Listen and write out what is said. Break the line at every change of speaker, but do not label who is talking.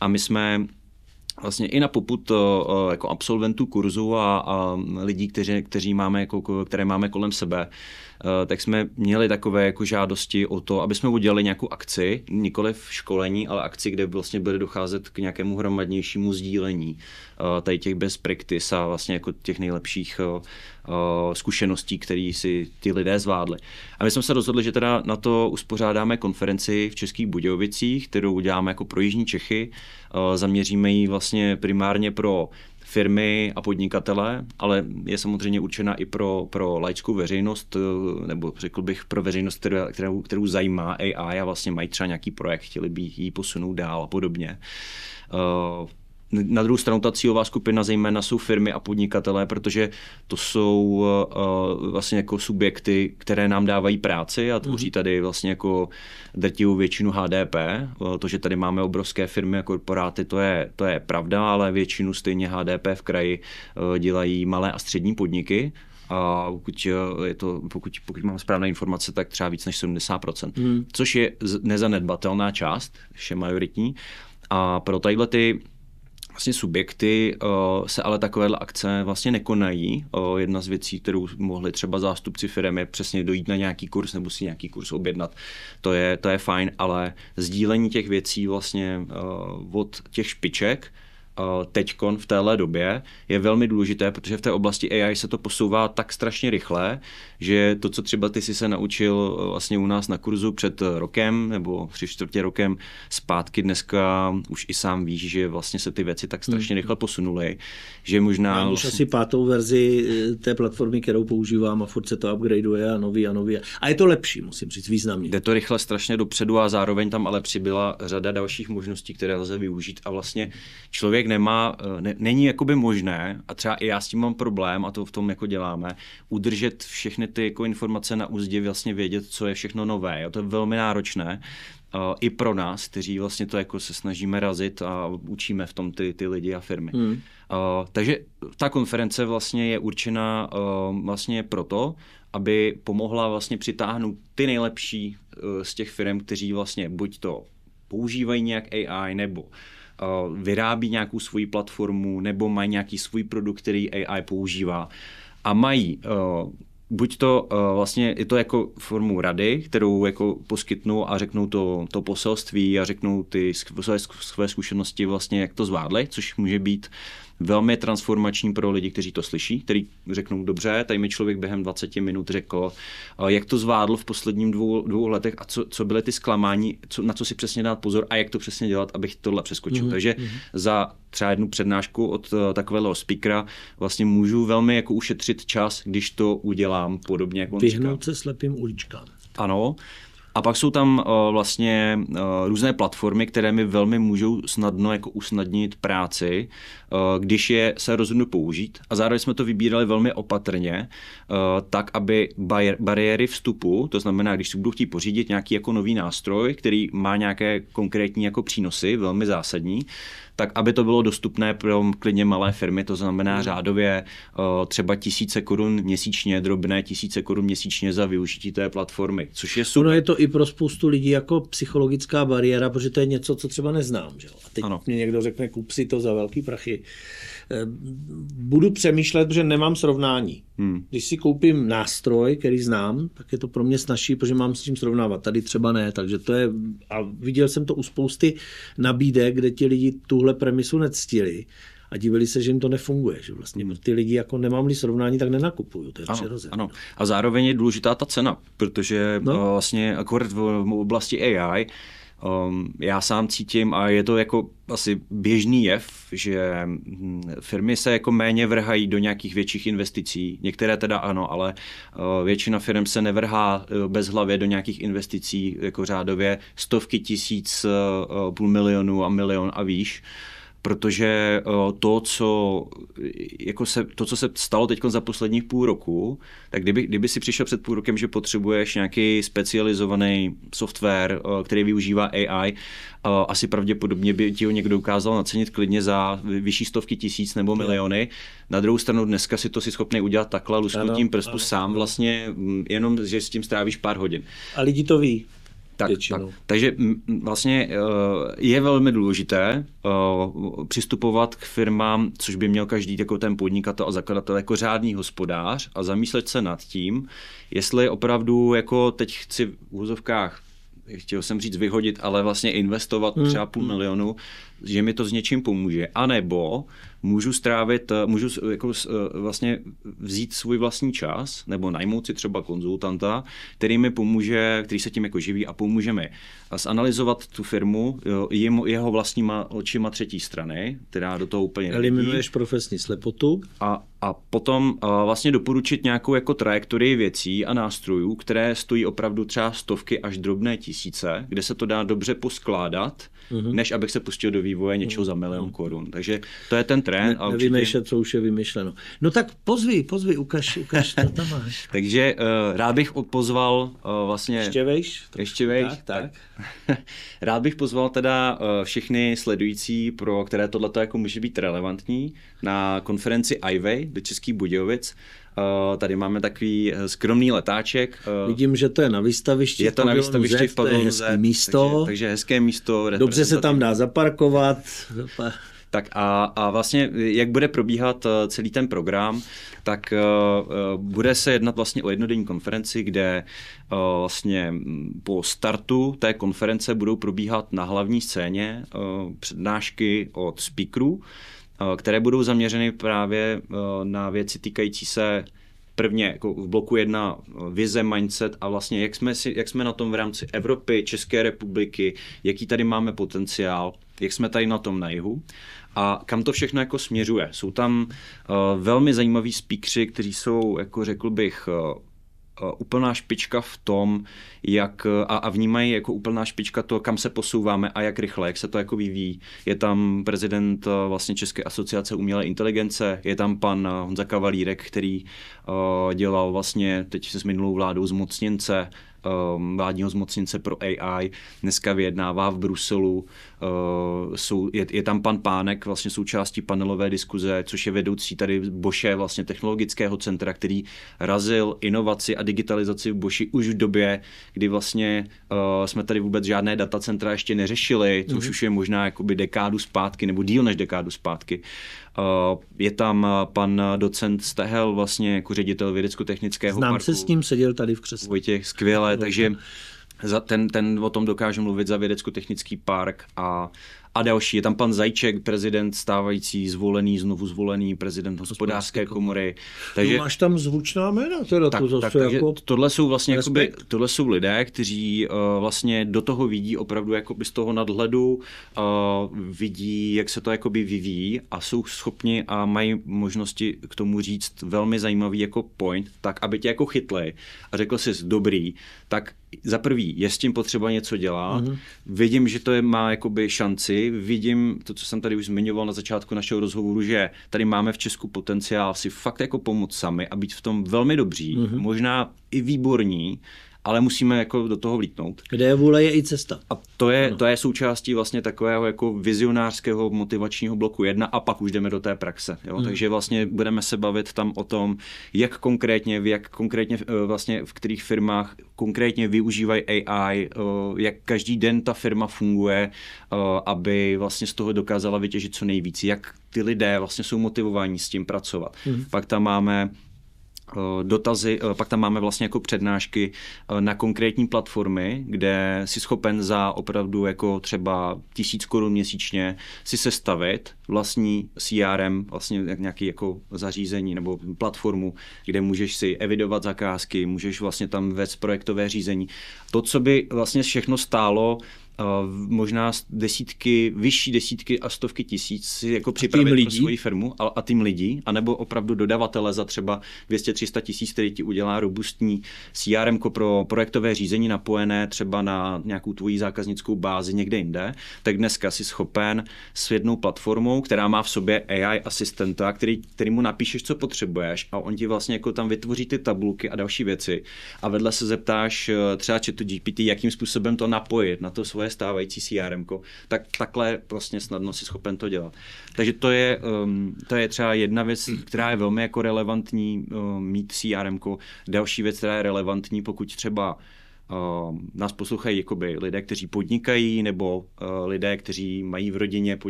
a my jsme vlastně i na popud jako absolventů kurzu a lidí, které máme kolem sebe, tak jsme měli takové jako žádosti o to, aby jsme udělali nějakou akci, nikoli v školení, ale akci, kde vlastně bude docházet k nějakému hromadnějšímu sdílení tady těch best practice a vlastně jako těch nejlepších zkušeností, které si ty lidé zvládli. A my jsme se rozhodli, že teda na to uspořádáme konferenci v Českých Budějovicích, kterou uděláme jako pro jižní Čechy. Zaměříme ji vlastně primárně pro firmy a podnikatele, ale je samozřejmě určena i pro laickou veřejnost, nebo řekl bych pro veřejnost, kterou zajímá AI a vlastně mají třeba nějaký projekt, chtěli by ji posunout dál a podobně. Na druhou stranu ta cílová skupina zejména jsou firmy a podnikatelé, protože to jsou vlastně jako subjekty, které nám dávají práci a tvoří tady vlastně jako drtivou většinu HDP. To, že tady máme obrovské firmy a korporáty, to je pravda, ale většinu stejně HDP v kraji dělají malé a střední podniky. A pokud mám správné informace, tak třeba víc než 70%, což je nezanedbatelná část, vše majoritní. A pro tadyhle ty vlastně subjekty se ale takovéhle akce vlastně nekonají. Jedna z věcí, kterou mohli třeba zástupci firem, je přesně dojít na nějaký kurz nebo si nějaký kurz objednat. To je fajn, ale sdílení těch věcí vlastně od těch špiček teďkon v téhle době je velmi důležité, protože v té oblasti AI se to posouvá tak strašně rychle, že to, co třeba ty jsi se naučil vlastně u nás na kurzu před rokem nebo 3/4 rokem zpátky, dneska už i sám víš, že vlastně se ty věci tak strašně rychle posunuly, že možná...
Mám už asi 5. verzi té platformy, kterou používám a furt se to upgradeuje a nový. A je to lepší, musím říct, významně.
Jde to rychle strašně dopředu a zároveň tam ale přibyla řada dalších možností, které lze využít a vlastně člověk není jakoby možné, a třeba i já s tím mám problém, a to v tom jako děláme, udržet všechny ty jako informace na úzdě, vlastně vědět, co je všechno nové. To je velmi náročné. I pro nás, kteří vlastně to jako se snažíme razit a učíme v tom ty lidi a firmy. Takže ta konference vlastně je určena vlastně proto, aby pomohla vlastně přitáhnout ty nejlepší z těch firm, kteří vlastně buď to používají nějak AI, nebo vyrábí nějakou svoji platformu, nebo mají nějaký svůj produkt, který AI používá a mají buď to vlastně je to jako formu rady, kterou jako poskytnou a řeknou to poselství a řeknou ty své zkušenosti vlastně, jak to zvládli, což může být velmi transformační pro lidi, kteří to slyší, kteří řeknou, dobře, tady mi člověk během 20 minut řekl, jak to zvládl v posledním dvou letech a co byly ty zklamání, na co si přesně dát pozor a jak to přesně dělat, abych tohle přeskočil. Takže za třeba jednu přednášku od takového speakera vlastně můžu velmi jako ušetřit čas, když to udělám podobně jako on říká.
Vyhnout se slepým uličkám.
Ano. A pak jsou tam vlastně různé platformy, které mi velmi můžou snadno jako usnadnit práci, když se rozhodnu použít. A zároveň jsme to vybírali velmi opatrně, tak, aby bariéry vstupu, to znamená, když si budu chtít pořídit nějaký jako nový nástroj, který má nějaké konkrétní jako přínosy, velmi zásadní, tak aby to bylo dostupné pro klidně malé firmy, to znamená řádově třeba 1000 korun měsíčně, drobné 1000 korun měsíčně za využití té platformy, což je super.
Ono je to i pro spoustu lidí jako psychologická bariéra, protože to je něco, co třeba neznám. Že? A teď mě někdo řekne, kup si to za velký prachy. Budu přemýšlet, protože nemám srovnání. Když si koupím nástroj, který znám, tak je to pro mě snazší, protože mám s čím srovnávat. Tady třeba ne, takže to je, a viděl jsem to u spousty nabídek, kde ti lidi tuhle premisu nectili a divili se, že jim to nefunguje. Že vlastně ty lidi, jako nemám-li srovnání, tak nenakupuju. To je přirozené.
Ano. A zároveň je důležitá ta cena, protože vlastně akorát v oblasti AI já sám cítím, a je to jako asi běžný jev, že firmy se jako méně vrhají do nějakých větších investicí. Některé teda ano, ale většina firm se nevrhá bezhlavě do nějakých investicí, jako řádově stovky tisíc, půl milionu a milion a výš. Protože to, co se stalo teď za posledních půl roku, tak kdyby si přišel před půl rokem, že potřebuješ nějaký specializovaný software, který využívá AI, asi pravděpodobně by ti ho někdo ukázal nacenit klidně za vyšší stovky tisíc nebo miliony. Na druhou stranu dneska si to si schopný udělat takhle lusknutím prstu sám vlastně, jenom že s tím strávíš pár hodin.
A lidi to ví.
Takže vlastně je velmi důležité přistupovat k firmám, což by měl každý jako ten podnikatel a zakladatel jako řádný hospodář a zamýšlet se nad tím, jestli opravdu jako teď chci v úvozovkách, chtěl jsem říct vyhodit, ale vlastně investovat třeba 500 000, že mi to s něčím pomůže. A nebo můžu jako vlastně vzít svůj vlastní čas, nebo najmout si třeba konzultanta, který mi pomůže, který se tím jako živí a pomůže mi zanalyzovat tu firmu jeho vlastníma očima třetí strany, která do toho úplně
eliminuješ profesní slepotu.
A potom vlastně doporučit nějakou jako trajektorii věcí a nástrojů, které stojí opravdu třeba stovky až drobné tisíce, kde se to dá dobře poskládat, než abych se pustil do vývoje něčeho za 1 000 000 korun. Takže to je ten trend.
Nevymýšlet, co už je vymyšleno. No tak pozvi, ukaž, co tam máš.
Takže rád bych pozval vlastně...
Ještě vejš. Tak.
Rád bych pozval teda všechny sledující, pro které tohleto jako může být relevantní, na konferenci iWay do Českých Budějovic. Tady máme takový skromný letáček.
Vidím, že to je na výstavišti.
Je to na výstavišti v pavilonu Z.
Hezké místo.
Takže hezké místo.
Dobře se tam dá zaparkovat.
Tak a vlastně, jak bude probíhat celý ten program, tak bude se jednat vlastně o jednodenní konferenci, kde vlastně po startu té konference budou probíhat na hlavní scéně přednášky od speakerů, které budou zaměřeny právě na věci týkající se prvně jako v bloku 1 vize, mindset a vlastně jak jsme na tom v rámci Evropy, České republiky, jaký tady máme potenciál, jak jsme tady na tom na jihu a kam to všechno jako směřuje. Jsou tam velmi zajímaví speakeři, kteří jsou, jako řekl bych, úplná špička v tom, jak a vnímají jako úplná špička to, kam se posouváme a jak rychle, jak se to jako vyvíjí. Je tam prezident vlastně České asociace umělé inteligence, je tam pan Honza Kavalírek, který dělal vlastně teď s minulou vládou zmocněnce, vládního zmocněnce pro AI, dneska vyjednává v Bruselu, je tam pan Pánek, vlastně součástí panelové diskuze, což je vedoucí tady Bosche, vlastně technologického centra, který razil inovaci a digitalizaci v Boši už v době, kdy vlastně jsme tady vůbec žádné datacentra ještě neřešili, což už je možná jakoby dekádu zpátky, nebo díl než dekádu zpátky. Je tam pan docent Stehel, vlastně jako ředitel vědecko-technického parku.
Znám se s ním, seděl tady v křesle.
Vojtěch, skvěle, takže ten o tom dokáže mluvit za vědecko-technický park a další. Je tam pan Zajíček, prezident stávající, znovu zvolený prezident hospodářské komory. Takže
máš tam zvučná jména, teda
tak,
to zase
takže
jako
tohle jsou vlastně jakoby, tohle jsou lidé, kteří vlastně do toho vidí opravdu jakoby z toho nadhledu, vidí, jak se to jakoby vyvíjí a jsou schopni a mají možnosti k tomu říct velmi zajímavý jako point, tak aby tě jako chytli a řekl jsi dobrý, tak za prvý je s tím potřeba něco dělat, vidím, že to má jakoby šanci, vidím to, co jsem tady už zmiňoval na začátku našeho rozhovoru, že tady máme v Česku potenciál si fakt jako pomoct sami a být v tom velmi dobří, možná i výborní, ale musíme jako do toho vlítnout.
Kde je vůle, je i cesta.
A to je součástí vlastně takového jako vizionářského motivačního bloku 1 a pak už jdeme do té praxe. Jo? Takže vlastně budeme se bavit tam o tom, jak konkrétně vlastně v kterých firmách konkrétně využívají AI, jak každý den ta firma funguje, aby vlastně z toho dokázala vytěžit co nejvíc, jak ty lidé vlastně jsou motivováni s tím pracovat. Pak tam máme dotazy, pak tam máme vlastně jako přednášky na konkrétní platformy, kde si schopen za opravdu jako třeba 1000 korun měsíčně si sestavit vlastní CRM, vlastně nějaký jako zařízení nebo platformu, kde můžeš si evidovat zakázky, můžeš vlastně tam vést projektové řízení. To, co by vlastně všechno stálo možná vyšší desítky a stovky tisíc si jako připravit pro svoji firmu a tým lidí, anebo opravdu dodavatele za třeba 200-300 tisíc, který ti udělá robustní CRM pro projektové řízení napojené třeba na nějakou tvoji zákaznickou bázi někde jinde, tak dneska si schopen s jednou platformou, která má v sobě AI asistenta, který mu napíšeš, co potřebuješ a on ti vlastně jako tam vytvoří ty tabulky a další věci a vedle se zeptáš třeba ChatGPT, jakým způsobem to napojit na to svoje stávající CRM-ko, tak takhle vlastně snadno si schopen to dělat. Takže to je třeba jedna věc, která je velmi jako relevantní mít CRM-ko. Další věc, která je relevantní, pokud třeba nás poslouchají jakoby lidé, kteří podnikají, nebo lidé, kteří mají v rodině